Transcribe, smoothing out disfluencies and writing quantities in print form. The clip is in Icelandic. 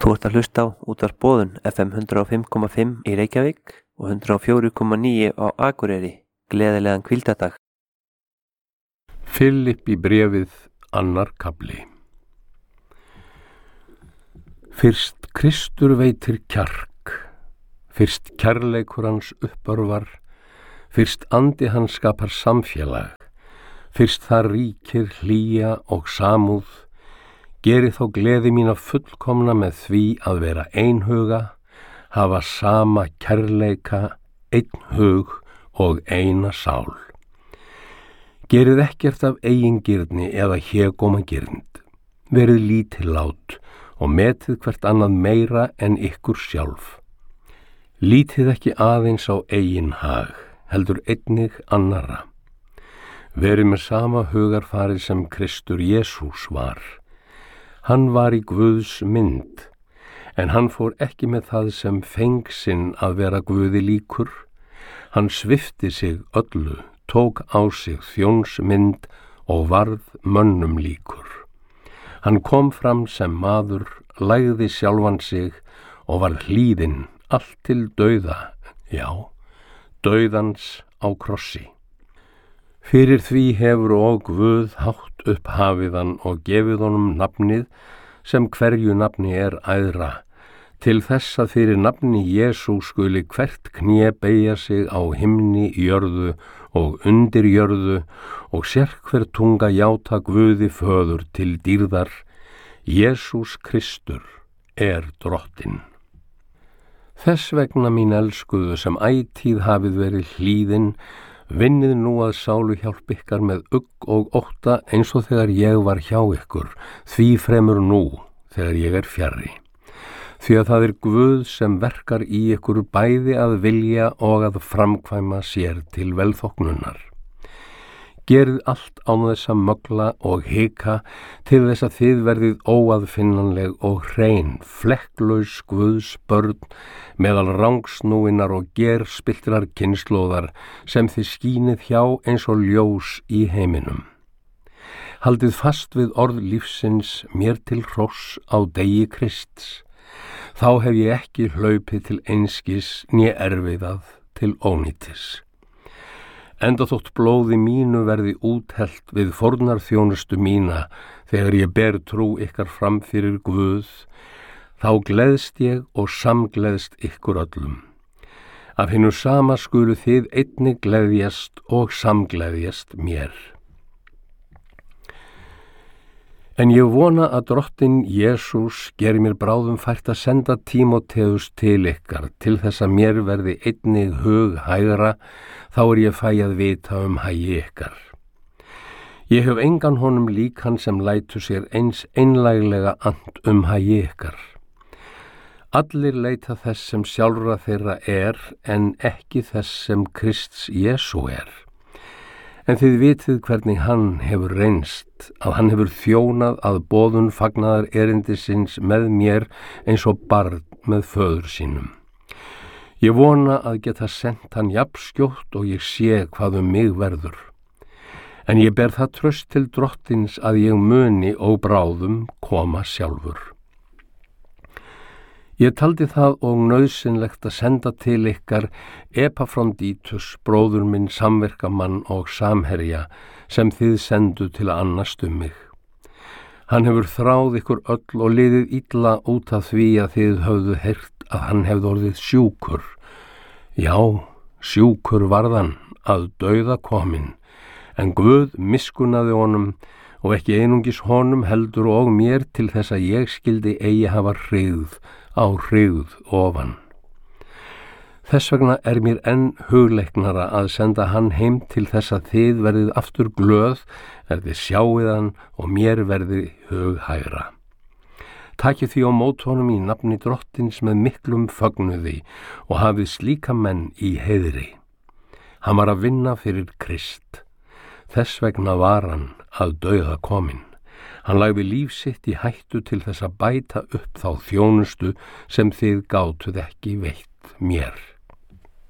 Þú ert að hlusta á Útvarp Boðun FM 105,5 í Reykjavík og 104,9 á Akureyri. Gleðilegan hvíldardag. Filipp í bréfið, annar kafli. Fyrst Kristur veitir kjark, fyrst kærleikur hans uppörvar, fyrst andi hans skapar samfélag, fyrst það ríkir hlýja og samúð, geri þó gleði mína fullkomna með því að vera einhuga, hafa sama kærleika, einn hug og eina sál. Gerið ekkert af eigingirni eða hégómagirnd, verið lítillát og metið hvert annað meira en ykkur sjálf. Lítið ekki aðeins á eigin hag, heldur einnig annarra. Verið með sama hugarfarið sem Kristur Jesús var. Hann var í Guðs mynd, en hann fór ekki með það sem fengsinn að vera Guði líkur. Hann svipti sig öllu, tók á sig þjónsmynd og varð mönnum líkur. Hann kom fram sem maður, lægði sjálfan sig og var hlýðinn allt til dauða, já, dauðans á krossi. Fyrir því hefur og Guð hátt upp hafið hann og gefið honum nafnið sem hverju nafni er æðra, til þess að fyrir nafni Jesú skuli hvert kné beygja sig á himni, jörðu og undir jörðu og sérhver tunga játa Guði föður til dýrðar, Jesús Kristur er drottinn. Þess vegna mín elskuðu sem ætíð hafið verið hlýðin, vinnið nú að sálu hjálp ykkar með ugg og ótta eins og þegar ég var hjá ykkur, því fremur nú þegar ég er fjarri. Því að það er Guð sem verkar í ykkur bæði að vilja og að framkvæma sér til velþóknunar. Gerið allt án þess að mögla og hika til þess að þið verðið óaðfinnanleg og hrein, flekklaus Guðs börn meðal rangsnúinar og gerspilltrar kynslóðar sem þið skínið hjá eins og ljós í heiminum. Haldið fast við orð lífsins mér til hross á degi Krists. Þá hef ég ekki hlaupið til einskis né erfiðað til ónýtis. Enda þótt blóði mínu verði úthellt við fórnarþjónustu mína þegar ég ber trú ykkar fram fyrir Guð, þá gleðst ég og samgleðst ykkur öllum. Af hinu sama skulu þið einnig gleðjast og samgleðjast mér. En ég vona að drottinn Jesús geri mér bráðum fært að senda Tímóteus til ykkar til þess að mér verði einnig hug hægra, þá er ég fæ að vita hagi ykkar. Ég hef engan honum líkan sem lætur sér eins einlæglega and hagi ykkar. Allir leita þess sem sjálfra þeirra er, en ekki þess sem Krists Jesú er. En þið vitið hvernig hann hefur reynst, að hann hefur þjónað að boðun fagnaðar erindisins með mér eins og barn með föður sínum. Ég vona að geta sent hann jafnskjótt og ég sé hvað mig verður. En ég ber það traust til drottins að ég muni óbráðum koma sjálfur. Ég taldi það og nauðsynlegt að senda til ykkar Epafrodítus, bróður minn, samverkamann og samherja, sem þið sendu til að annast mig. Hann hefur þráð ykkur öll og liðið illa út af því að þið höfðu heyrt að hann hefði orðið sjúkur. Já, sjúkur varðan, að dauða kominn, en Guð miskunnaði honum og ekki einungis honum heldur og mér til þess að ég skildi eigi hafa hryggð á hryggð ofan. Þess vegna er mér enn hugleiknara að senda hann heim til þess að þið verðið aftur glöð, þið sjáið hann og mér verði hug hægra. Takið því á mót honum í nafni drottins með miklum fögnuði og hafið slíka menn í heiðri. Hann var að vinna fyrir Krist. Þess vegna var hann að dauða kominn. Hann lagði líf sitt í hættu til þess að bæta upp þá þjónustu sem þið gátuð ekki veitt mér.